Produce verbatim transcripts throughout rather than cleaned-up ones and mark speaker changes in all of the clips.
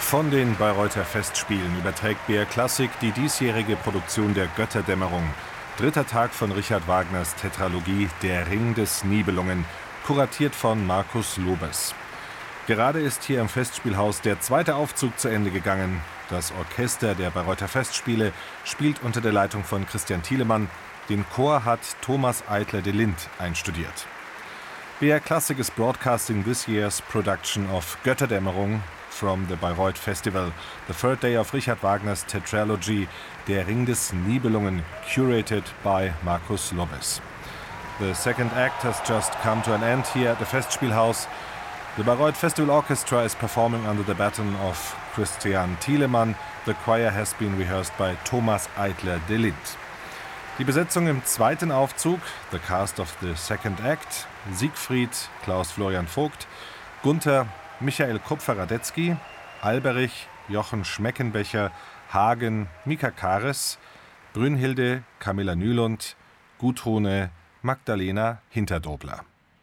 Speaker 1: Von den Bayreuther Festspielen überträgt B R Klassik die diesjährige Produktion der Götterdämmerung. Dritter Tag von Richard Wagners Tetralogie Der Ring des Nibelungen, kuratiert von Markus Lobes. Gerade ist hier im Festspielhaus der zweite Aufzug zu Ende gegangen. Das Orchester der Bayreuther Festspiele spielt unter der Leitung von Christian Thielemann. Den Chor hat Thomas Eitler de Lindt einstudiert. B R Klassik is broadcasting this year's production of Götterdämmerung from the Bayreuth Festival, the third day of Richard Wagners Tetralogy Der Ring des Nibelungen, curated by Markus Lobes. The second act has just come to an end here at the Festspielhaus. The Bayreuth Festival Orchestra is performing under the baton of Christian Thielemann. The choir has been rehearsed by Thomas Eitler de Lindt. Die Besetzung im zweiten Aufzug, the cast of the second act: Siegfried, Klaus Florian Vogt, Gunther, Michael Kupfer-Radetzky, Alberich, Jochen Schmeckenbecher, Hagen, Mika Kares, Brünnhilde, Camilla Nylund, Gudrune, Magdalena Hinterdobler.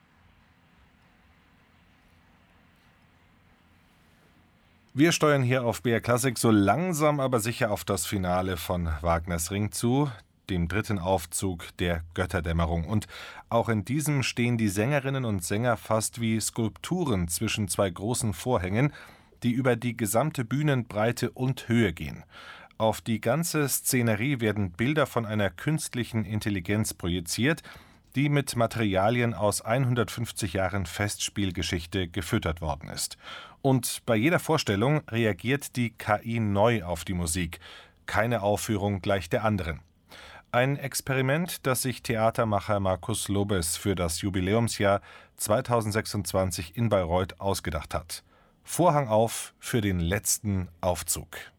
Speaker 1: Wir steuern hier auf B R Klassik so langsam aber sicher auf das Finale von Wagners Ring zu, dem dritten Aufzug der Götterdämmerung. Und auch in diesem stehen die Sängerinnen und Sänger fast wie Skulpturen zwischen zwei großen Vorhängen, die über die gesamte Bühnenbreite und Höhe gehen. Auf die ganze Szenerie werden Bilder von einer künstlichen Intelligenz projiziert, die mit Materialien aus hundertfünfzig Jahren Festspielgeschichte gefüttert worden ist. Und bei jeder Vorstellung reagiert die K I neu auf die Musik. Keine Aufführung gleich der anderen. Ein Experiment, das sich Theatermacher Markus Lobes für das Jubiläumsjahr zweitausendsechsundzwanzig in Bayreuth ausgedacht hat. Vorhang auf für den letzten Aufzug.